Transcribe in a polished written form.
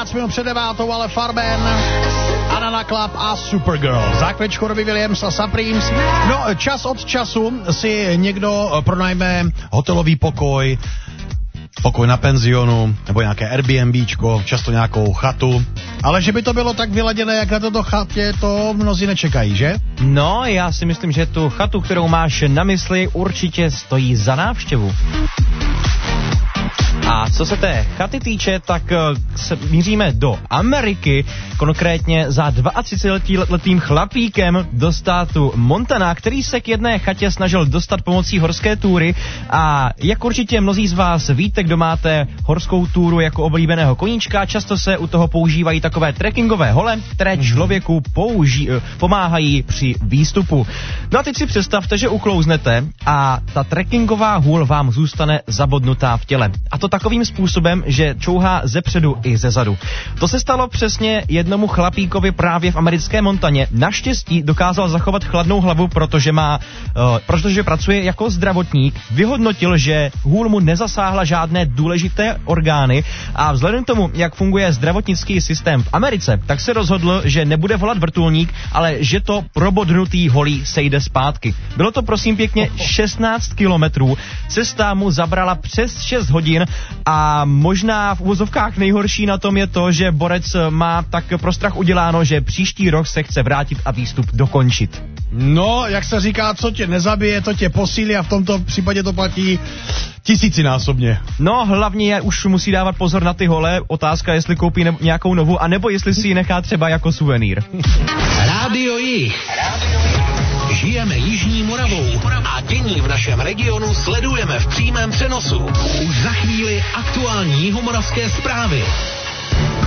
15 minut před 9, ale Farben, Anana Club a Supergirl. Zákvěčko Robbie Williams a Supremes. No, čas od času si někdo pronajme hotelový pokoj na penzionu, nebo nějaké Airbnbčko, často nějakou chatu. Ale že by to bylo tak vyladěné, jak na toto chatě, to mnozí nečekají, že? No, já si myslím, že tu chatu, kterou máš na mysli, určitě stojí za návštěvu. A co se té chaty týče, tak se míříme do Ameriky, konkrétně za 32letým chlapíkem do státu Montana, který se k jedné chatě snažil dostat pomocí horské túry. A jak určitě mnozí z vás víte, kdo máte horskou túru jako oblíbeného koníčka, často se u toho používají takové trekkingové hole, které člověku pomáhají při výstupu. No a teď si představte, že uklouznete a ta trekkingová hůl vám zůstane zabodnutá v těle. A to takovým způsobem, že čouhá zepředu i zezadu. To se stalo přesně jednomu chlapíkovi právě v americké Montaně. Naštěstí dokázal zachovat chladnou hlavu, protože pracuje jako zdravotník. Vyhodnotil, že hůl mu nezasáhla žádné důležité orgány a vzhledem k tomu, jak funguje zdravotnický systém v Americe, tak se rozhodl, že nebude volat vrtulník, ale že to probodnutý holí sejde zpátky. Bylo to prosím pěkně 16 kilometrů. Cesta mu zabrala přes 6 hodin a možná v uvozovkách nejhorší na tom je to, že borec má tak pro strach uděláno, že příští rok se chce vrátit a výstup dokončit. No, jak se říká, co tě nezabije, to tě posílí a v tomto případě to platí tisícinásobně. No, hlavně už musí dávat pozor na ty hole. Otázka, jestli koupí nějakou novou, anebo jestli si ji nechá třeba jako suvenýr. Rádio Jih. Žijeme Jižní Moravou a dění v našem regionu sledujeme v přímém přenosu. Už za chvíli aktuální jihomoravské zprávy.